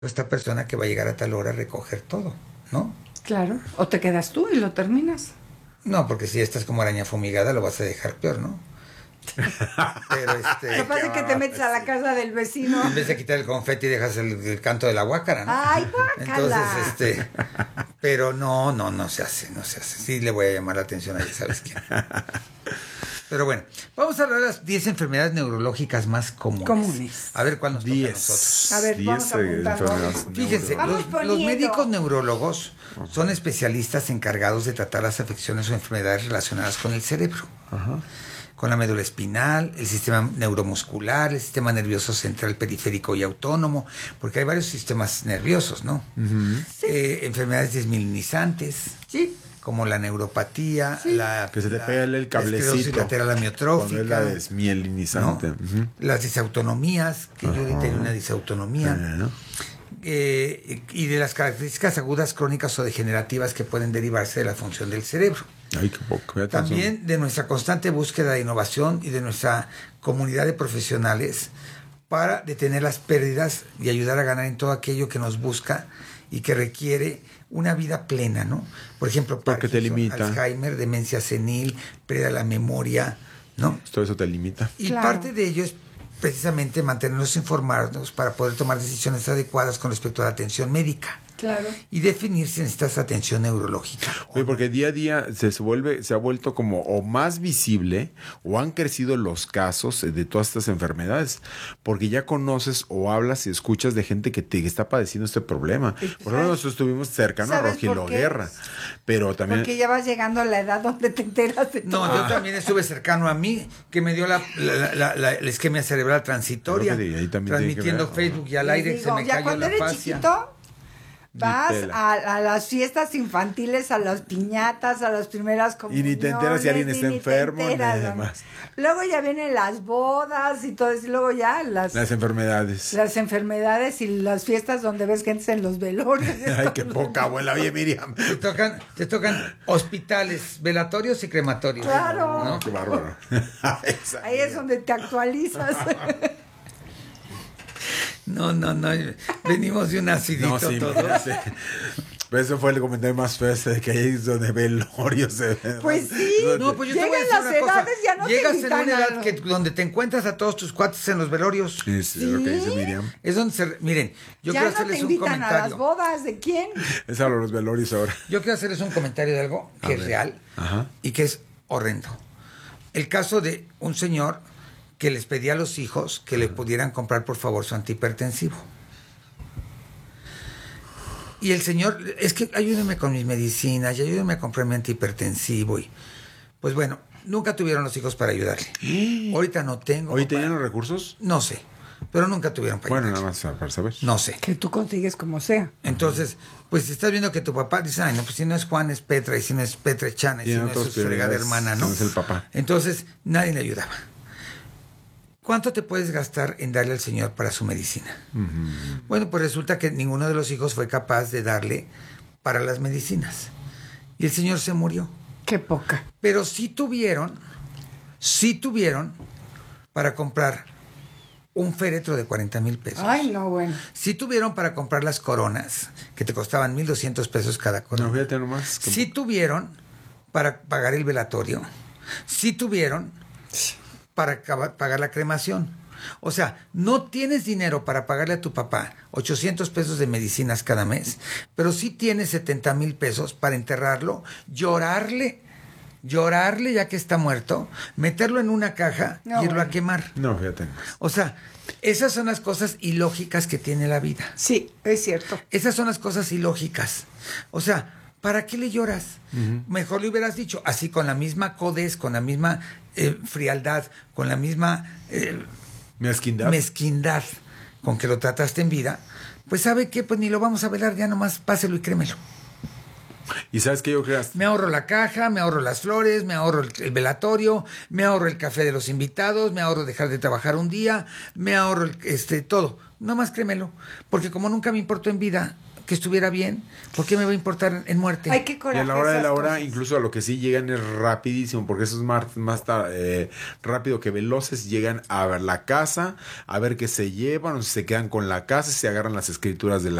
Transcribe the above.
esta persona que va a llegar a tal hora a recoger todo, ¿no? Claro. O te quedas tú y lo terminas. No, porque si estás como araña fumigada lo vas a dejar peor, ¿no? Pero Capaz de que te metes a la casa del vecino. en vez de quitar el confeti dejas el canto de la guácara, ¿no? ¡Ay, guácala! Entonces, pero no se hace. Sí le voy a llamar la atención a ella, ¿sabes quién? Pero bueno, vamos a hablar de las 10 enfermedades neurológicas más comunes. A ver cuál nos toca a nosotros. A ver, vamos apuntando. Fíjense, los médicos neurólogos son especialistas encargados de tratar las afecciones o enfermedades relacionadas con el cerebro. Ajá. Con la médula espinal, el sistema neuromuscular, el sistema nervioso central, periférico y autónomo, porque hay varios sistemas nerviosos, ¿no? Uh-huh. Sí. Enfermedades desmielinizantes, sí, como la neuropatía, sí, que se te pega el cablecito, la lateral amiotrófica, cuando es la desmielinizante, ¿no? Uh-huh. Las disautonomías, que yo tengo una disautonomía, y de las características agudas, crónicas o degenerativas que pueden derivarse de la función del cerebro. Ay, qué poco. También de nuestra constante búsqueda de innovación y de nuestra comunidad de profesionales para detener las pérdidas y ayudar a ganar en todo aquello que nos busca y que requiere una vida plena, ¿no? Por ejemplo, Parkinson, Alzheimer, demencia senil, pérdida de la memoria, ¿no? Todo eso te limita. Y parte de ello es precisamente mantenernos informados para poder tomar decisiones adecuadas con respecto a la atención médica. Claro. Y definir si necesitas atención neurológica. Oye, porque día a día se ha vuelto como o más visible o han crecido los casos de todas estas enfermedades, porque ya conoces o hablas y escuchas de gente que te está padeciendo este problema. Por ejemplo, nosotros estuvimos cercanos a Rogelio Guerra, pero también... Porque ya vas llegando a la edad donde te enteras de todo. No, yo también estuve cercano a mí, que me dio la isquemia cerebral transitoria, transmitiendo Facebook y al aire, se me cayó la fascia. Chiquito, vas a las fiestas infantiles, a las piñatas, a las primeras comuniones. Y ni te enteras si alguien está enfermo, ni demás. Luego ya vienen las bodas y todo eso, y luego ya las enfermedades. Las enfermedades y las fiestas donde ves gente en los velorios. Ay, qué poca abuela. Oye, Miriam. Te tocan hospitales, velatorios y crematorios. Claro. ¿No? Qué bárbaro. Ahí es donde te actualizas. No. Venimos de un acidito todos. Pero eso fue el comentario más feo, de que ahí es donde velorios se ven. Pues sí. No, pues yo te voy a decir las una edades, cosa. ya no Llegas te en una edad donde te encuentras a todos tus cuates en los velorios. Sí, lo que dice Miriam. Es donde miren, yo ya quiero no hacerles te un invitan comentario. a las bodas, ¿de quién? Es a los velorios ahora. Yo quiero hacerles un comentario de algo que es real y que es horrendo. El caso de un señor que les pedía a los hijos que le pudieran comprar por favor su antihipertensivo. Y el señor, es que ayúdenme con mis medicinas y ayúdenme a comprar mi antihipertensivo. Y pues bueno, nunca tuvieron los hijos para ayudarle. Ahorita no tengo. ¿Hoy tenían los recursos? No sé, pero nunca tuvieron para ayudarle. Bueno, nada más para saber. No sé. Que tú consigues como sea. Entonces, pues estás viendo que tu papá dice, ay, no, pues si no es Juan es Petra, y si no es Petra es Chana, y si no es su fregada hermana, ¿no? Es el papá. Entonces, nadie le ayudaba. ¿Cuánto te puedes gastar en darle al señor para su medicina? Uh-huh. Bueno, pues resulta que ninguno de los hijos fue capaz de darle para las medicinas. Y el señor se murió. Qué poca. Pero sí tuvieron para comprar un féretro de 40,000 pesos. Ay, no, bueno. Sí tuvieron para comprar las coronas, que te costaban 1,200 pesos cada corona. No, fíjate nomás. Sí tuvieron para pagar el velatorio. Sí tuvieron para pagar la cremación. O sea, no tienes dinero para pagarle a tu papá 800 pesos de medicinas cada mes, pero sí tienes 70,000 pesos para enterrarlo, llorarle ya que está muerto, meterlo en una caja y irlo a quemar. No, fíjate. O sea, esas son las cosas ilógicas que tiene la vida. Sí, es cierto. Esas son las cosas ilógicas. O sea, ¿para qué le lloras? Uh-huh. Mejor le hubieras dicho, así con la misma codez, con la misma frialdad, con la misma mezquindad con que lo trataste en vida, pues ¿sabe qué? Pues ni lo vamos a velar, ya nomás páselo y crémelo. ¿Y sabes qué yo creo? Me ahorro la caja, me ahorro las flores, me ahorro el velatorio, me ahorro el café de los invitados, me ahorro dejar de trabajar un día, me ahorro todo. Nomás crémelo, porque como nunca me importó en vida que estuviera bien. ¿Por qué me va a importar en muerte? Ay, qué coraje. Y a la hora de esas la hora, cosas. incluso a lo que sí llegan es rapidísimo, porque eso es más rápido que veloces. Llegan a ver la casa, a ver qué se llevan, o si se quedan con la casa, si se agarran las escrituras de